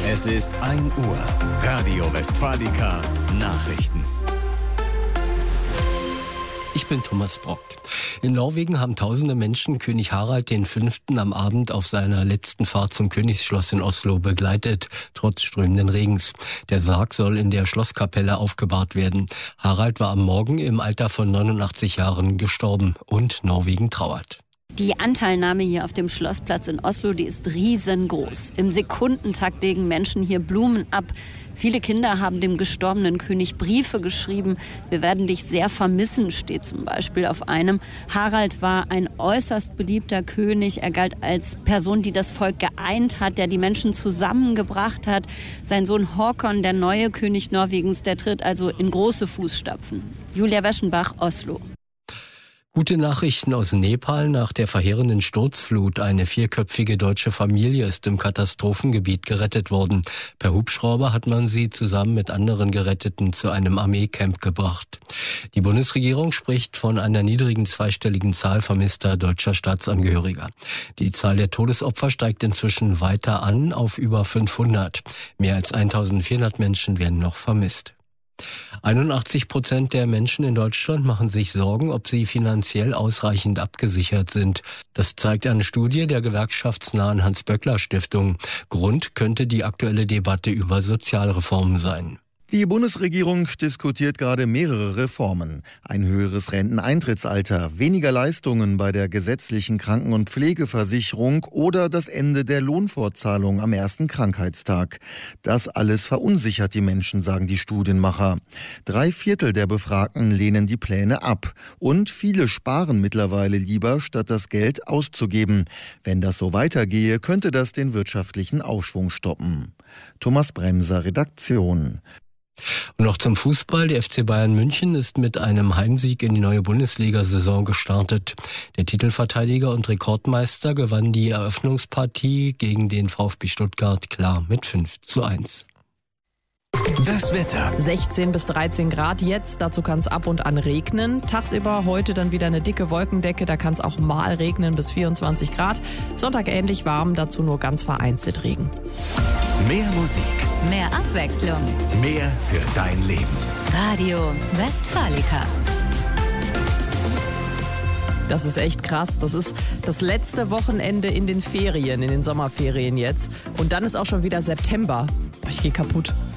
Es ist 1 Uhr. Radio Westfalica Nachrichten. Ich bin Thomas Brock. In Norwegen haben tausende Menschen König Harald V. am Abend auf seiner letzten Fahrt zum Königsschloss in Oslo begleitet, trotz strömenden Regens. Der Sarg soll in der Schlosskapelle aufgebahrt werden. Harald war am Morgen im Alter von 89 Jahren gestorben und Norwegen trauert. Die Anteilnahme hier auf dem Schlossplatz in Oslo, die ist riesengroß. Im Sekundentakt legen Menschen hier Blumen ab. Viele Kinder haben dem gestorbenen König Briefe geschrieben. Wir werden dich sehr vermissen, steht zum Beispiel auf einem. Harald war ein äußerst beliebter König. Er galt als Person, die das Volk geeint hat, der die Menschen zusammengebracht hat. Sein Sohn Håkon, der neue König Norwegens, der tritt also in große Fußstapfen. Julia Weschenbach, Oslo. Gute Nachrichten aus Nepal nach der verheerenden Sturzflut. Eine 4-köpfige deutsche Familie ist im Katastrophengebiet gerettet worden. Per Hubschrauber hat man sie zusammen mit anderen Geretteten zu einem Armeecamp gebracht. Die Bundesregierung spricht von einer niedrigen zweistelligen Zahl vermisster deutscher Staatsangehöriger. Die Zahl der Todesopfer steigt inzwischen weiter an auf über 500. Mehr als 1400 Menschen werden noch vermisst. 81% der Menschen in Deutschland machen sich Sorgen, ob sie finanziell ausreichend abgesichert sind. Das zeigt eine Studie der gewerkschaftsnahen Hans-Böckler-Stiftung. Grund könnte die aktuelle Debatte über Sozialreformen sein. Die Bundesregierung diskutiert gerade mehrere Reformen. Ein höheres Renteneintrittsalter, weniger Leistungen bei der gesetzlichen Kranken- und Pflegeversicherung oder das Ende der Lohnfortzahlung am ersten Krankheitstag. Das alles verunsichert die Menschen, sagen die Studienmacher. 3/4 der Befragten lehnen die Pläne ab. Und viele sparen mittlerweile lieber, statt das Geld auszugeben. Wenn das so weitergehe, könnte das den wirtschaftlichen Aufschwung stoppen. Thomas Bremser, Redaktion. Und noch zum Fußball. Der FC Bayern München ist mit einem Heimsieg in die neue Bundesliga-Saison gestartet. Der Titelverteidiger und Rekordmeister gewann die Eröffnungspartie gegen den VfB Stuttgart klar mit 5:1. Das Wetter. 16 bis 13 Grad jetzt, dazu kann es ab und an regnen. Tagsüber heute dann wieder eine dicke Wolkendecke, da kann es auch mal regnen bis 24 Grad. Sonntag ähnlich warm, dazu nur ganz vereinzelt Regen. Mehr Musik. Mehr Abwechslung. Mehr für dein Leben. Radio Westfalica. Das ist echt krass. Das ist das letzte Wochenende in den Ferien, in den Sommerferien jetzt. Und dann ist auch schon wieder September. Ich gehe kaputt.